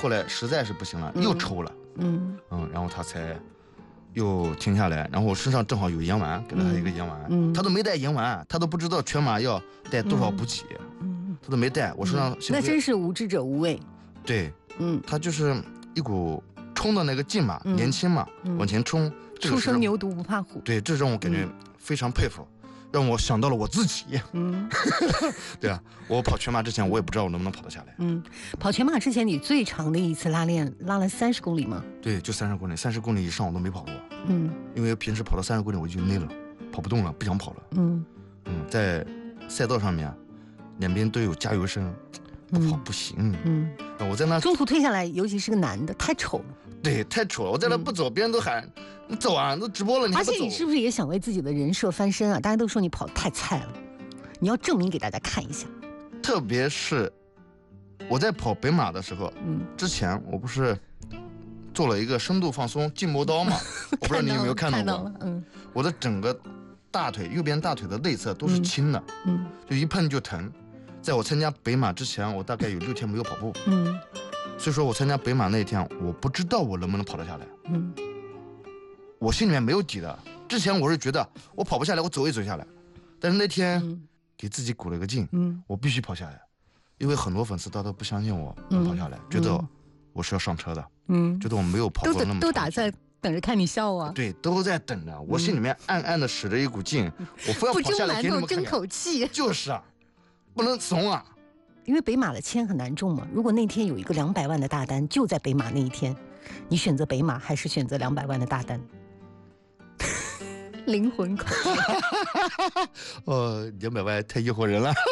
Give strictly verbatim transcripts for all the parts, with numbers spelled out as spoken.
后来实在是不行了，嗯、又抽了，嗯嗯，然后他才又停下来。然后我身上正好有盐丸，给了他一个盐丸，嗯、他都没带盐丸，他都不知道全马要带多少补给，嗯、他都没带。我身上、嗯、 那真是无知者无畏。 对，嗯，他就是一股冲的那个劲嘛，嗯、年轻嘛，嗯、往前冲。 初生牛犊不怕虎。 对，这让我感觉非常佩服。嗯，让我想到了我自己。嗯，对啊，我跑全马之前，我也不知道我能不能跑得下来。 嗯，跑全马之前，你最长的一次拉练拉了三十公里吗？ 对，就三十公里，三十公里以上我都没跑过。嗯，因为平时跑到三十公里我就累了，跑不动了，不想跑了。嗯嗯，在赛道上面，两边都有加油声，不跑不行。嗯，我在那中途退下来，尤其是个男的，太丑了。 对，太丑了！我在那不走，嗯、别人都喊你走啊，都直播了，你还不走。 而且你是不是也想为自己的人设翻身啊？大家都说你跑太菜了，你要证明给大家看一下。 特别是我在跑北马的时候，嗯，之前我不是做了一个深度放松筋膜刀嘛？我不知道你有没有看到过？到嗯，我的整个大腿右边大腿的内侧都是青的，嗯，就一碰就疼。在我参加北马之前，我大概有六天没有跑步，嗯。所以说我参加北马那一天，我不知道我能不能跑得下来。嗯，我心里面没有底的。之前我是觉得我跑不下来，我走也走下来。但是那天、嗯、给自己鼓了个劲，嗯，我必须跑下来，因为很多粉丝他都不相信我能跑下来，嗯、觉得我是要上车的，嗯，觉得我没有跑过那么长。 都打在等着看你笑啊。 对，都在等着。我心里面暗暗的使着一股劲，嗯、我非要跑下来给你们看看。 不争馒头争口气。 就是啊，不能怂啊。 因为北马的签很难中嘛，如果那天有一个两百万的大单，就在北马那一天，你选择北马还是选择两百万的大单？灵魂口诀。哦，两百万太诱惑人了。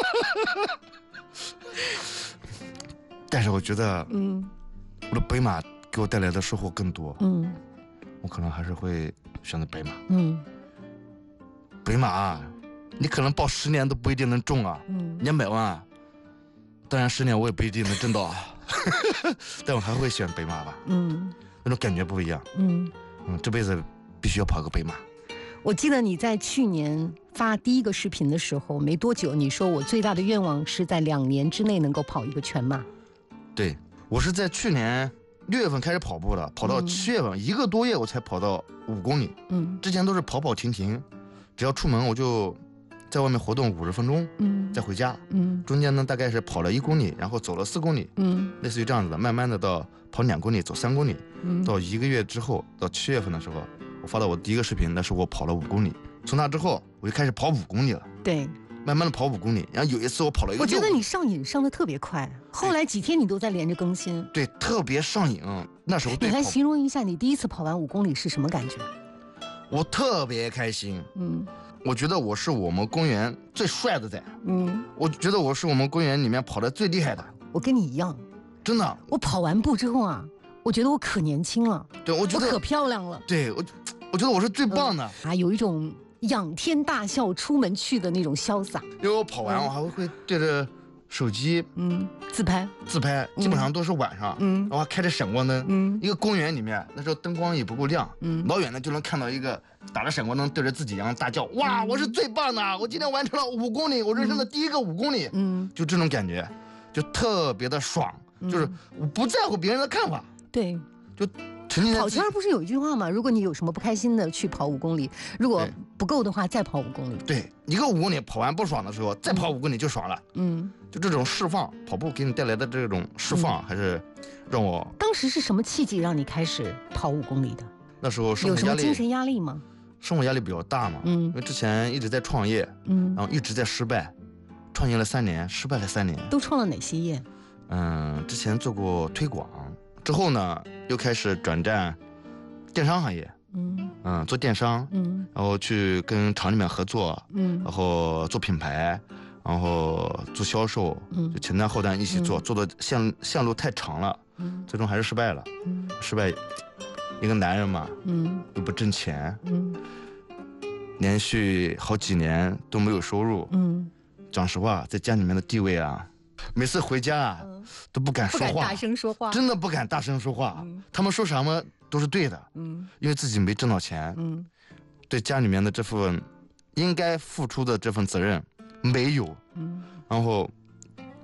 但是我觉得，嗯，我的北马给我带来的收获更多。嗯，我可能还是会选择北马。嗯，北马，你可能报十年都不一定能中啊。嗯，两百万。当然十年我也不一定能挣到啊，但我还会选北马吧。嗯，那种感觉不一样。嗯嗯，这辈子必须要跑个北马。 我记得你在去年发第一个视频的时候没多久，你说我最大的愿望是在两年之内能够跑一个全马。 对，我是在去年六月份开始跑步的，跑到七月份、嗯、一个多月我才跑到五公里。嗯，之前都是跑跑停停，只要出门我就在外面活动五十分钟，嗯，再回家，嗯，中间呢大概是跑了一公里，然后走了四公里，嗯，类似于这样子的，慢慢的到跑两公里，走三公里，嗯，到一个月之后，到七月份的时候，我发到我第一个视频，那是我跑了五公里，从那之后我就开始跑五公里了， 对， 慢慢的跑五公里，然后有一次我跑了一个， 我觉得你上瘾上的特别快，后来几天你都在连着更新， 对，特别上瘾，那时候对。 你来形容一下你第一次跑完五公里是什么感觉？ 我特别开心，嗯。我觉得我是我们公园最帅的仔，嗯，我觉得我是我们公园里面跑得最厉害的。 我跟你一样， 真的。 我跑完步之后啊，我觉得我可年轻了， 对，我觉得我可漂亮了。 对，我，我觉得我是最棒的、 嗯、啊，有一种仰天大笑出门去的那种潇洒。 因为我跑完，我还会对着手机， 嗯，自拍， 自拍，基本上都是晚上，嗯，然后还开着闪光灯，嗯，一个公园里面那时候灯光也不够亮，嗯，老远的就能看到一个打着闪光灯对着自己然后大叫，哇，我是最棒的，我今天完成了五公里，我人生的第一个五公里，嗯，就这种感觉，就特别的爽，就是我不在乎别人的看法， 对， 就。 跑圈不是有一句话吗？如果你有什么不开心的，去跑五公里；如果不够的话，再跑五公里。 对，一个五公里跑完不爽的时候，再跑五公里就爽了。嗯，就这种释放，跑步给你带来的这种释放，嗯、还是让我。 当时是什么契机让你开始跑五公里的？ 那时候生活压力有什么精神压力吗？ 生活压力比较大嘛，嗯，因为之前一直在创业，嗯，然后一直在失败，创业了三年，失败了三年。 都创了哪些业？ 嗯，之前做过推广。之后呢，又开始转战电商行业，嗯嗯，做电商，嗯，然后去跟厂里面合作，嗯，然后做品牌，然后做销售，嗯，就前端后端一起做，嗯、做的线线路太长了，嗯，最终还是失败了，嗯，失败，一个男人嘛，嗯，又不挣钱，嗯，连续好几年都没有收入，嗯，讲实话，在家里面的地位啊。每次回家啊、嗯、都不敢说话， 不敢大声说话， 真的不敢大声说话。嗯、他们说什么都是对的，嗯，因为自己没挣到钱，嗯，对家里面的这份应该付出的这份责任没有，嗯，然后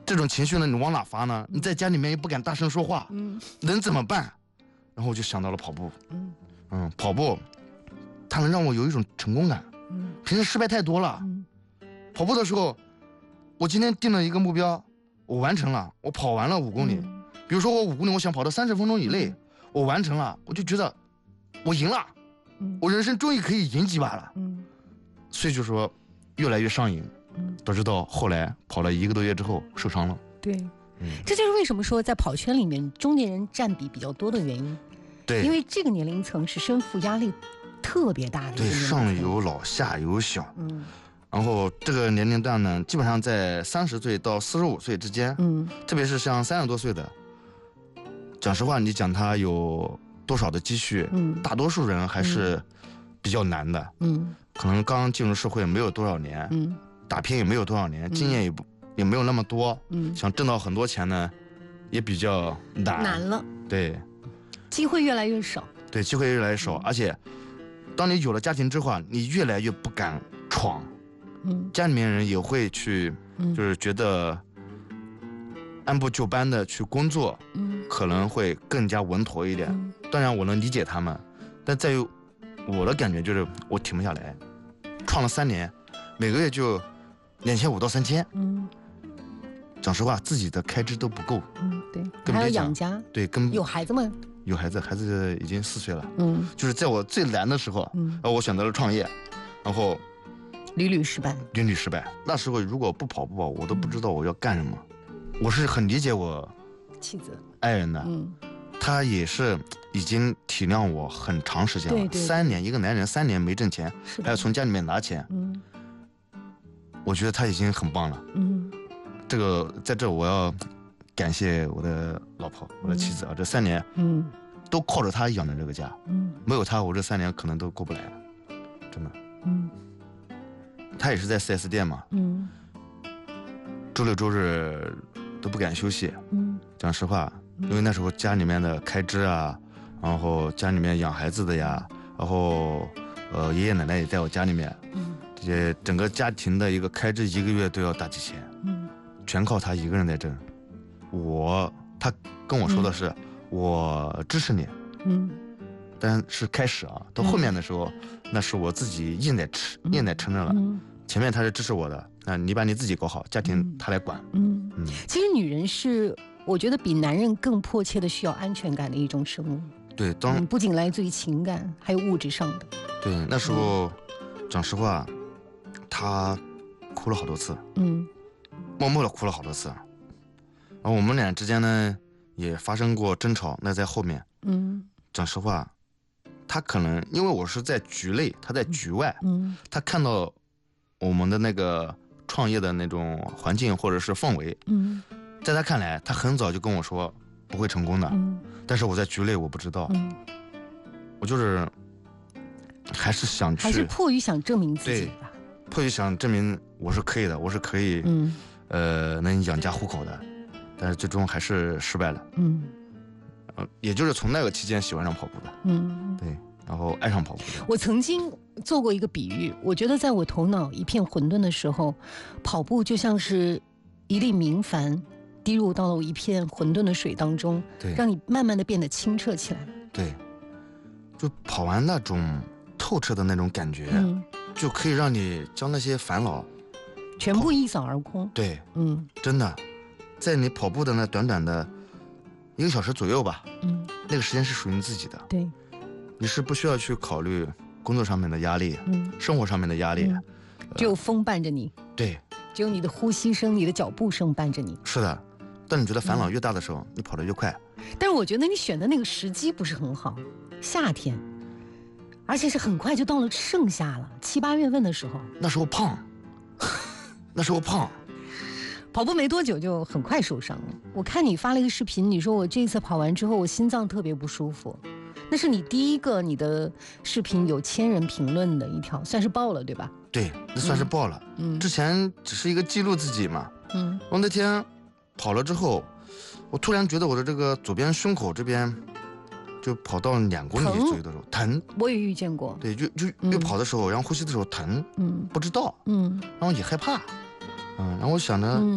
这种情绪呢，你往哪发呢？你在家里面又不敢大声说话，嗯，能怎么办？然后我就想到了跑步，嗯嗯，跑步，它能让我有一种成功感。嗯，平时失败太多了，嗯，跑步的时候，我今天定了一个目标，我完成了，我跑完了五公里。嗯，比如说我五公里，我想跑到三十分钟以内，嗯，我完成了，我就觉得我赢了，嗯，我人生终于可以赢几把了。嗯，所以就说越来越上瘾。导致到后来跑了一个多月之后受伤了。 对，嗯，这就是为什么说在跑圈里面中年人占比比较多的原因。 对， 因为这个年龄层是身负压力特别大的。 对，上有老下有小。嗯，然后这个年龄段呢，基本上在三十岁到四十五岁之间。嗯，特别是像三十多岁的，讲实话，你讲他有多少的积蓄，嗯，大多数人还是比较难的。嗯，可能刚进入社会没有多少年。嗯。打拼也没有多少年，经验也不、嗯、也没有那么多，嗯，想挣到很多钱呢，也比较难难了， 对， 机会越来越少， 对，机会越来越少，嗯、而且，当你有了家庭之后，你越来越不敢闯，嗯，家里面人也会去，嗯、就是觉得按部就班的去工作，嗯，可能会更加稳妥一点。嗯、当然，我能理解他们，但在于我的感觉就是我停不下来，创了三年，每个月就两千五到三千，嗯，讲实话，自己的开支都不够， 嗯，对，还要养家， 对，跟有孩子吗？ 有孩子，孩子已经四岁了，嗯，就是在我最难的时候，嗯，然后我选择了创业，然后屡屡失败， 屡屡失败。那时候如果不跑步，我都不知道我要干什么。嗯、我是很理解我妻子、 爱人的，嗯，他也是已经体谅我很长时间了， 对对对， 三年，一个男人三年没挣钱，还要从家里面拿钱，嗯。我觉得他已经很棒了，嗯，这个在这我要感谢我的老婆，我的妻子啊，嗯、这三年，嗯，都靠着他养的这个家，嗯，没有他，我这三年可能都过不来了，真的，嗯，他也是在 四 S 店嘛，嗯，周六周日都不敢休息，嗯，讲实话，因为那时候家里面的开支啊，然后家里面养孩子的呀，然后呃爷爷奶奶也在我家里面，嗯。这些整个家庭的一个开支，一个月都要大几千，嗯，全靠他一个人在挣。我，他跟我说的是，嗯、我支持你，嗯，但是开始啊，到后面的时候，嗯、那是我自己硬在吃，嗯、硬在撑着了。嗯、前面他是支持我的，那你把你自己搞好，家庭他来管。嗯嗯。其实女人是，我觉得比男人更迫切的需要安全感的一种生物。 对，当、 嗯、不仅来自于情感，还有物质上的。 对，那时候，嗯、讲实话。他哭了好多次，嗯，默默的哭了好多次，然后我们俩之间呢也发生过争吵，那在后面，嗯，讲实话，他可能因为我是在局内，他在局外，嗯，他看到我们的那个创业的那种环境或者是氛围，嗯，在他看来，他很早就跟我说不会成功的，嗯，但是我在局内我不知道，嗯，我就是还是想去， 还是迫于想证明自己吧。 迫于想证明我是可以的，我是可以，嗯，呃，能养家糊口的，但是最终还是失败了，嗯，呃，也就是从那个期间喜欢上跑步的，嗯，对，然后爱上跑步的。 我曾经做过一个比喻，我觉得在我头脑一片混沌的时候，跑步就像是一粒明矾滴入到了一片混沌的水当中， 对， 让你慢慢的变得清澈起来。 对，就跑完那种透彻的那种感觉。嗯，就可以让你将那些烦恼全部一扫而空。 对，嗯，真的，在你跑步的那短短的一个小时左右吧，嗯，那个时间是属于你自己的。 对， 你是不需要去考虑工作上面的压力，嗯，生活上面的压力，嗯呃、只有风伴着你。 对， 只有你的呼吸声、你的脚步声伴着你。 是的，当你觉得烦恼越大的时候，嗯、你跑得越快。 但是我觉得你选的那个时机不是很好，夏天。而且是很快就到了盛夏了，七八月份的时候。 那时候胖，那时候胖， 跑步没多久就很快受伤了。我看你发了一个视频，你说我这次跑完之后，我心脏特别不舒服。那是你第一个你的视频有千人评论的一条，算是爆了对吧？ 对，那算是爆了。嗯，之前只是一个记录自己嘛。嗯。我那天跑了之后，我突然觉得我的这个左边胸口这边。就跑到两公里左右的时候疼， 我也遇见过。 对，就就越跑的时候，嗯、然后呼吸的时候疼，嗯，不知道，嗯，然后也害怕，嗯，然后我想着，嗯，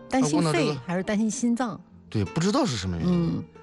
担心肺还是担心心脏？ 对，不知道是什么原因。嗯，